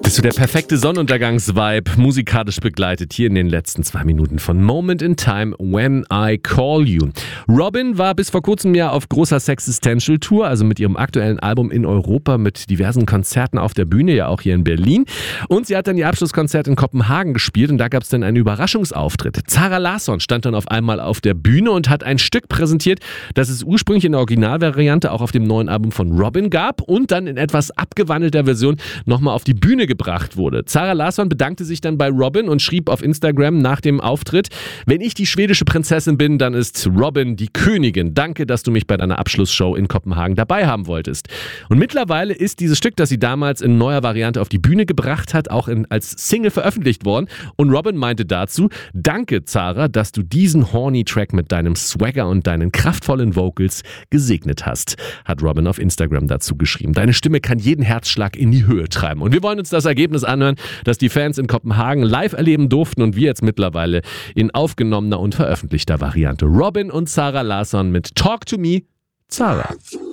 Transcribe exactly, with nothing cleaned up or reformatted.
Bist du der perfekte Sonnenuntergangsvibe, musikalisch begleitet hier in den letzten zwei Minuten von Moment in Time, When I Call You. Robyn war bis vor kurzem ja auf großer Sexistential Tour, also mit ihrem aktuellen Album in Europa mit diversen Konzerten auf der Bühne, ja auch hier in Berlin. Und sie hat dann ihr Abschlusskonzert in Kopenhagen gespielt und da gab es dann einen Überraschungsauftritt. Zara Larsson stand dann auf einmal auf der Bühne und hat ein Stück präsentiert, das es ursprünglich in der Originalvariante auch auf dem neuen Album von Robyn gab und dann in etwas abgewandelter Version nochmal auf die Bühne gebracht wurde. Zara Larsson bedankte sich dann bei Robyn und schrieb auf Instagram nach dem Auftritt: Wenn ich die schwedische Prinzessin bin, dann ist Robyn die Königin. Danke, dass du mich bei deiner Abschlussshow in Kopenhagen dabei haben wolltest. Und mittlerweile ist dieses Stück, das sie damals in neuer Variante auf die Bühne gebracht hat, auch in, als Single veröffentlicht worden. Und Robyn meinte dazu: Danke, Zara, dass du diesen horny Track mit deinem Swagger und deinen kraftvollen Vocals gesegnet hast, hat Robyn auf Instagram dazu geschrieben. Deine Stimme kann jeden Herzschlag in die Höhe treiben. Und wir wollen uns das Ergebnis anhören, das die Fans in Kopenhagen live erleben durften und wir jetzt mittlerweile in aufgenommener und veröffentlichter Variante. Robyn und Zara Larsson mit Talk to Me, Zara.